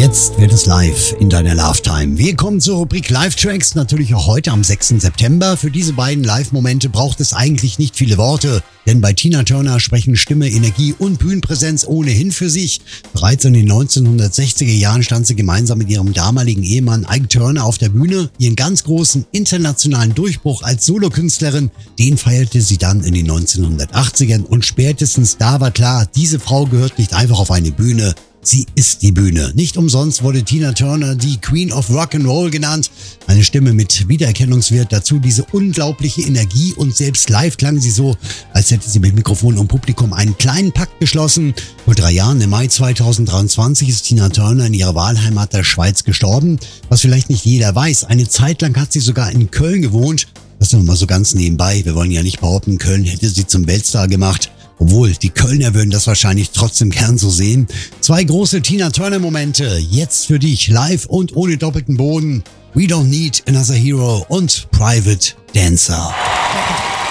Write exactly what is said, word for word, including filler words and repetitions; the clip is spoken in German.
Jetzt wird es live in deiner Lifetime. Wir kommen zur Rubrik Live-Tracks, natürlich auch heute am sechsten September. Für diese beiden Live-Momente braucht es eigentlich nicht viele Worte, denn bei Tina Turner sprechen Stimme, Energie und Bühnenpräsenz ohnehin für sich. Bereits in den neunzehnhundertsechziger Jahren stand sie gemeinsam mit ihrem damaligen Ehemann Ike Turner auf der Bühne. Ihren ganz großen internationalen Durchbruch als Solokünstlerin, den feierte sie dann in den neunzehnhundertachtzigern und spätestens da war klar, diese Frau gehört nicht einfach auf eine Bühne. Sie ist die Bühne. Nicht umsonst wurde Tina Turner die Queen of Rock'n'Roll genannt. Eine Stimme mit Wiedererkennungswert, dazu diese unglaubliche Energie und selbst live klang sie so, als hätte sie mit Mikrofon und Publikum einen kleinen Pakt geschlossen. Vor drei Jahren, im Mai zweitausenddreiundzwanzig, ist Tina Turner in ihrer Wahlheimat der Schweiz gestorben. Was vielleicht nicht jeder weiß, eine Zeit lang hat sie sogar in Köln gewohnt. Das nur mal so ganz nebenbei. Wir wollen ja nicht behaupten, Köln hätte sie zum Weltstar gemacht. Obwohl, die Kölner würden das wahrscheinlich trotzdem gern so sehen. Zwei große Tina Turner-Momente, jetzt für dich live und ohne doppelten Boden. We Don't Need Another Hero und Private Dancer.